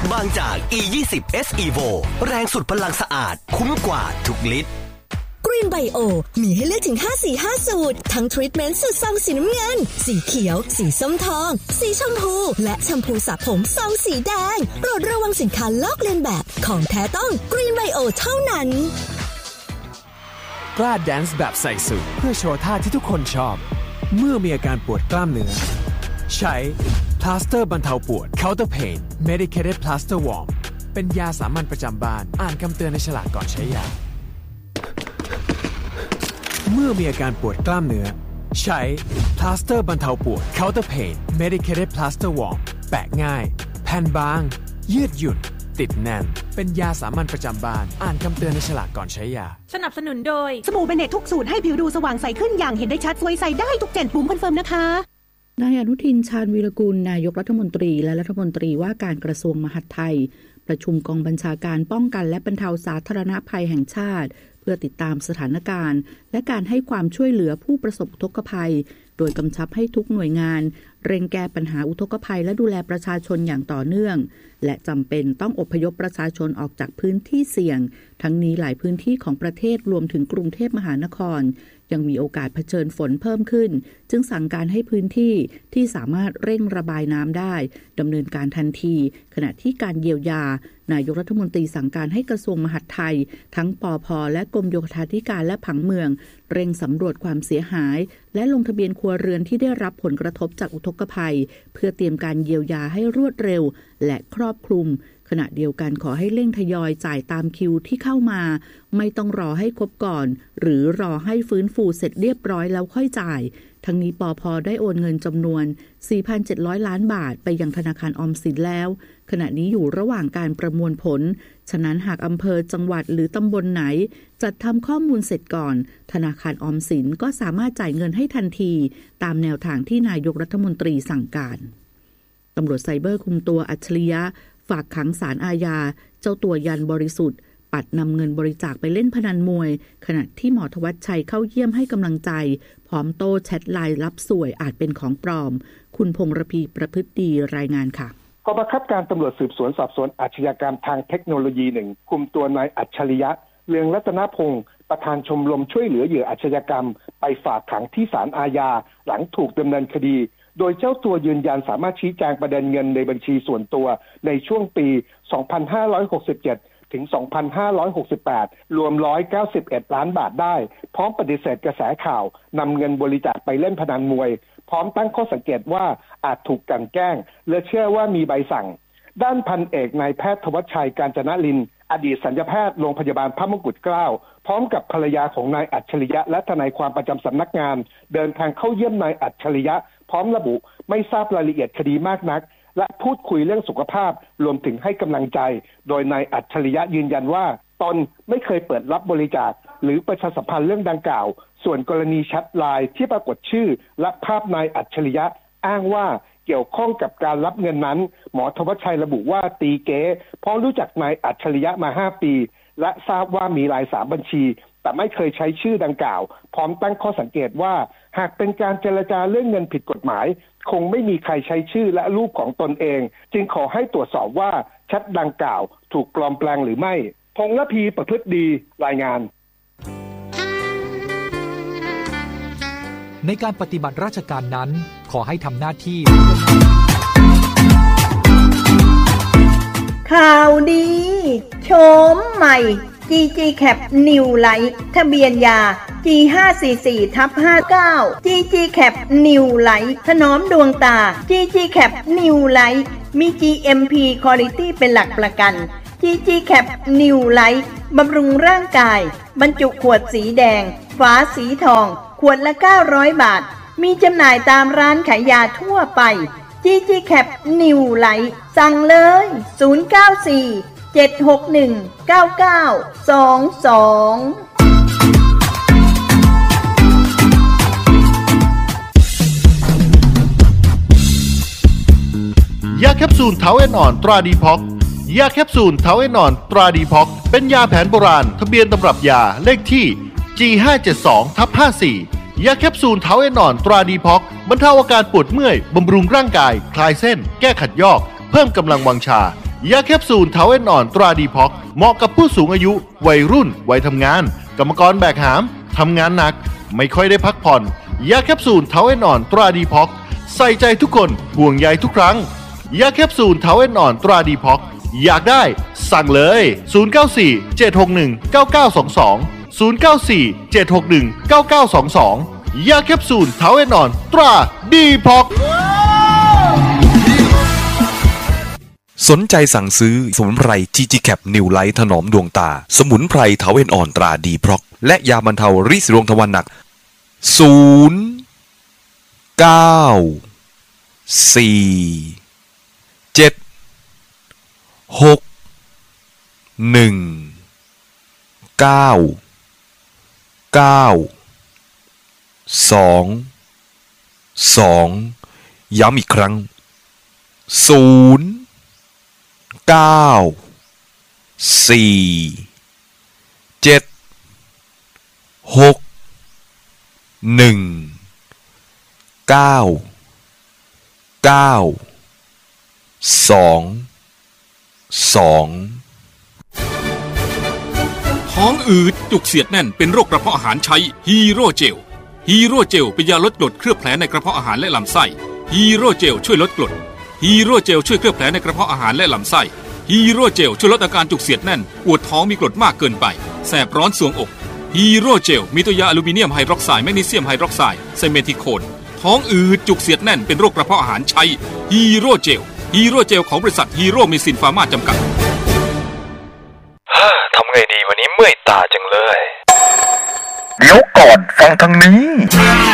บางจาก E20 S Evo แรงสุดพลังสะอาดคุ้มกว่าทุกลิตร Green Bio มีให้เลือกถึง5 สี5สูตรทั้งทรีทเมนต์สูตรซองสีน้ำเงินสีเขียวสีส้มทองสีชมพูและแชมพูสระผมซองสีแดงโปรดระวังสินค้าลอกเลียนแบบของแท้ต้อง Green Bio เท่านั้นกล้าแดนซ์แบบใส่สูทเพื่อโชว์ท่าที่ทุกคนชอบเมื่อมีอาการปวดกล้ามเนื้อใช้พลาสเตอร์บรรเทาปวด Counter Pain Medicated Plaster Warm เป็นยาสามัญประจำบ้านอ่านคำเตือนในฉลากก่อนใช้ยาเมื่อมีอาการปวดกล้ามเนื้อใช้พลาสเตอร์บรรเทาปวด Counter Pain Medicated Plaster Warm แปะง่ายแผ่นบางยืดหยุ่นติดแน่นเป็นยาสามัญประจำบ้านอ่านคำเตือนในฉลากก่อนใช้ยาสนับสนุนโดยสบู่เบเนตทุกสูตรให้ผิวดูสว่างใสขึ้นอย่างเห็นได้ชัดสวยใสได้ทุก7ปุ่มคอนเฟิร์มนะคะนายอนุทินชาญวีรกูลนายกรัฐมนตรีและรัฐมนตรีว่าการกระทรวงมหาดไทยประชุมกองบัญชาการป้องกันและบรรเทาสาธารณภัยแห่งชาติเพื่อติดตามสถานการณ์และการให้ความช่วยเหลือผู้ประสบอุทกภัยโดยกำชับให้ทุกหน่วยงานเร่งแก้ปัญหาอุทกภัยและดูแลประชาชนอย่างต่อเนื่องและจำเป็นต้องอพยพประชาชนออกจากพื้นที่เสี่ยงทั้งนี้หลายพื้นที่ของประเทศรวมถึงกรุงเทพมหานครยังมีโอกาสเผชิญฝนเพิ่มขึ้นจึงสั่งการให้พื้นที่ที่สามารถเร่งระบายน้ำได้ดำเนินการทันทีขณะที่การเยียวยานายกรัฐมนตรีสั่งการให้กระทรวงมหาดไทยทั้งปภ.และกรมโยธาธิการและผังเมืองเร่งสำรวจความเสียหายและลงทะเบียนครัวเรือนที่ได้รับผลกระทบจากอุทกภัยเพื่อเตรียมการเยียวยาให้รวดเร็วและครอบคลุมขณะเดียวกันขอให้เร่งทยอยจ่ายตามคิวที่เข้ามาไม่ต้องรอให้ครบก่อนหรือรอให้ฟื้นฟูเสร็จเรียบร้อยแล้วค่อยจ่ายทั้งนี้ปภ.ได้โอนเงินจำนวน 4,700 ล้านบาทไปยังธนาคารออมสินแล้วขณะนี้อยู่ระหว่างการประมวลผลฉะนั้นหากอำเภอจังหวัดหรือตำบลไหนจัดทำข้อมูลเสร็จก่อนธนาคารออมสินก็สามารถจ่ายเงินให้ทันทีตามแนวทางที่นายกรัฐมนตรีสั่งการตำรวจไซเบอร์คุมตัวอัจฉริยะฝากขังศาลอาญาเจ้าตัวยันบริสุทธิ์ปัดนำเงินบริจาคไปเล่นพนันมวยขณะที่หมอธวัชชัยเข้าเยี่ยมให้กำลังใจพร้อมโต้แชทไลน์รับสวยอาจเป็นของปลอมคุณพงษ์ระพีประพฤติดีรายงานค่ะกองบังคับการตำรวจสืบสวนสอบสวนอาชญากรรมทางเทคโนโลยี1คุมตัวนายอัจฉริยะเรืองรัตนพงศ์ประธานชมรมช่วยเหลือเหยื่ออาชญากรรมไปฝากขังที่ศาลอาญาหลังถูกดำเนินคดีโดยเจ้าตัวยืนยันสามารถชี้แจงประเด็นเงินในบัญชีส่วนตัวในช่วงปี 2567 ถึง 2568 รวม 191 ล้านบาทได้พร้อมปฏิเสธกระแสข่าวนำเงินบริจาคไปเล่นพนันมวยพร้อมตั้งข้อสังเกตว่าอาจถูกกลั่นแกล้งและเชื่อว่ามีใบสั่งด้านพันเอกนายแพทย์ธวัชชัยกาญจนลินอดีตศัลยแพทย์โรงพยาบาลพระมงกุฎเกล้าพร้อมกับภรรยาของนายอัจฉริยะและทนายความประจำสำนักงานเดินทางเข้าเยี่ยมนายอัจฉริยะพร้อมระบุไม่ทราบรายละเอียดคดีมากนักและพูดคุยเรื่องสุขภาพรวมถึงให้กำลังใจโดยนายอัจฉริยะยืนยันว่าตนไม่เคยเปิดรับบริจาคหรือประชาสัมพันธ์เรื่องดังกล่าวส่วนกรณีแชทไลน์ที่ปรากฏชื่อและภาพนายอัจฉริยะอ้างว่าเกี่ยวข้องกับการรับเงินนั้นหมอธวัชชัยระบุว่าตีเก๋เพราะรู้จักนายอัจฉริยะมา5 ปีและทราบว่ามีราย3 บัญชีแต่ไม่เคยใช้ชื่อดังกล่าวพร้อมตั้งข้อสังเกตว่าหากเป็นการเจรจาเรื่องเงินผิดกฎหมายคงไม่มีใครใช้ชื่อและรูปของตนเองจึงขอให้ตรวจสอบว่าแชทดังกล่าวถูกปลอมแปลงหรือไม่พงษ์ระพีประพฤติดีรายงานในการปฏิบัติราชการนั้นขอให้ทำหน้าที่ข่าวดีโฉมใหม่ GG Cap New Light ทะเบียนยา G544/59 GG Cap New Light ถนอมดวงตา GG Cap New Light มี GMP Quality เป็นหลักประกัน GG Cap New Light บำรุงร่างกายบรรจุขวดสีแดงฝาสีทองขวดละ900 บาทมีจำหน่ายตามร้านขายยาทั่วไป GG Cap New Light สั่งเลย094-761-9922 ยาแคปซูลเทาเอนอ่อนตราดีพ็อกยาแคปซูลเทาเอนอ่อนตราดีพ็อกเป็นยาแผนโบราณทะเบียนตำรับยาเลขที่ G572/54 ยาแคปซูลเทาเอนอ่อนตราดีพ็อกบรรเทาอาการปวดเมื่อยบำรุงร่างกายคลายเส้นแก้ขัดยอกเพิ่มกำลังวังชายาแคปซูลเทาเอนอ่อนตราดีพ็อกเหมาะกับผู้สูงอายุวัยรุ่นวัยทำงานกรรมกรแบกหามทำงานหนักไม่ค่อยได้พักผ่อนยาแคปซูลเทาเอนอ่อนตราดีพ็อกใส่ใจทุกคนห่วงใยทุกครั้งยาแคปซูลเทาเอนอ่อนตราดีพ็อกอยากได้สั่งเลย094-761-9922 094-761-9922 ยาแคปซูลเทาเอนอ่อนตราดีพ็อกสนใจสั่งซื้อสมุนไพร GG Cap New Light ถนอมดวงตาสมุนไพรเทาเอนอ่อนตราดีพ็อกและยาบรรเทาริดรวงทวารหนักย้ำอีกครั้งท้องอืดจุกเสียดแน่นเป็นโรคกระเพาะอาหารใช้ฮีโร่เจลฮีโร่เจลเป็นยาลดกรดเคลือบแผลในกระเพาะอาหารและลำไส้ฮีโร่เจลช่วยลดกรดฮีโร่เจลช่วยเคลือบแผลในกระเพาะอาหารและลำไส้ฮีโร่เจลช่วยลดอาการจุกเสียดแน่นปวดท้องมีกรดมากเกินไปแสบร้อนสวงอกฮีโร่เจลมีตัวยาอลูมิเนียมไฮดรอกไซด์แมกนีเซียมไฮดรอกไซด์ไซเมทิโคนท้องอืดจุกเสียดแน่นเป็นโรคกระเพาะอาหารใช้ฮีโร่เจลฮีโร่เจลของบริษัทฮีโร่เมซินฟาร์มาจำกัดทำไงดีวันนี้เมื่อยตาจังเลยเดี๋ยวก่อนฟังทางนี้